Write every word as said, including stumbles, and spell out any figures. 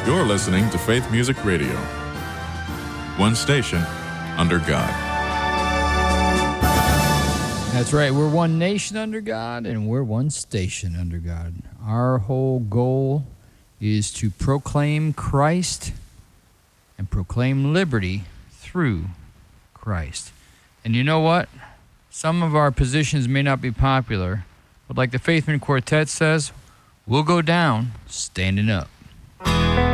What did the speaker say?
You're listening to Faith Music Radio. One station under God. That's right. We're one nation under God, and we're one station under God. Our whole goal is to proclaim Christ and proclaim liberty through Christ. And you know what? Some of our positions may not be popular, but like the Faithman Quartet says, we'll go down standing up.